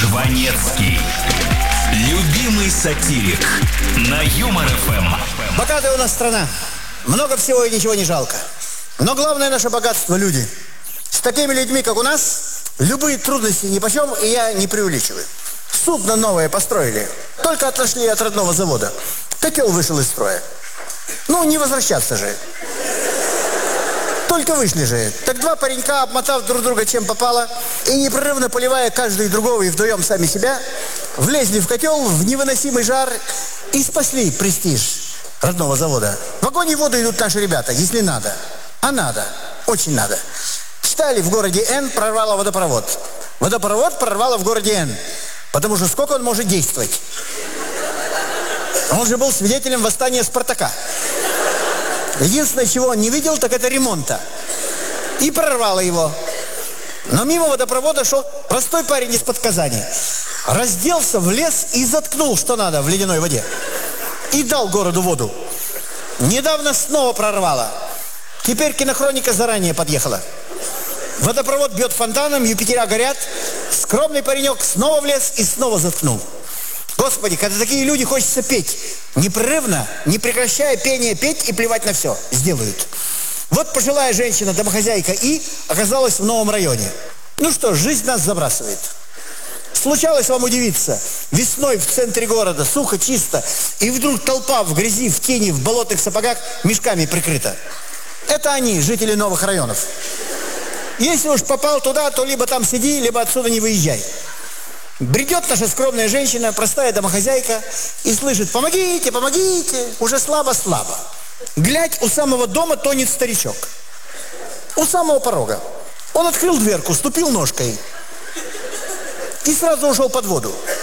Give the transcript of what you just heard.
Жванецкий. Любимый сатирик на Юмор ФМ. Богатая у нас страна. Много всего и ничего не жалко. Но главное наше богатство – люди. С такими людьми, как у нас, любые трудности нипочем, и я не преувеличиваю. Судно новое построили. Только отошли от родного завода. Котел вышел из строя. Ну, не возвращаться же. Только вышли же. Так два паренька, обмотав друг друга чем попало, и непрерывно поливая каждый другого и вдвоем сами себя, влезли в котел в невыносимый жар и спасли престиж родного завода. В огонь и воду идут наши ребята, если надо. А надо. Очень надо. Читали, в городе Н прорвало водопровод. Водопровод прорвало в городе Н. Потому что сколько он может действовать? Он же был свидетелем восстания Спартака. Единственное, чего он не видел, так это ремонта. И прорвало его. Но мимо водопровода шел простой парень из-под Казани. Разделся, влез и заткнул, что надо, в ледяной воде. И дал городу воду. Недавно снова прорвало. Теперь кинохроника заранее подъехала. Водопровод бьет фонтаном, Юпитера горят. Скромный паренек снова влез и снова заткнул. Господи, когда такие люди, хочется петь. Непрерывно, не прекращая пение, петь и плевать на все. Сделают. Вот пожилая женщина, домохозяйка И, оказалась в новом районе. Ну что ж, жизнь нас забрасывает. Случалось вам удивиться. Весной в центре города, сухо, чисто, и вдруг толпа в грязи, в тени, в болотных сапогах мешками прикрыта. Это они, жители новых районов. Если уж попал туда, то либо там сиди, либо отсюда не выезжай. Бредет наша скромная женщина, простая домохозяйка, и слышит: помогите, помогите, уже слабо-слабо. Глядь, у самого дома тонет старичок. У самого порога. Он открыл дверку, ступил ножкой и сразу ушел под воду.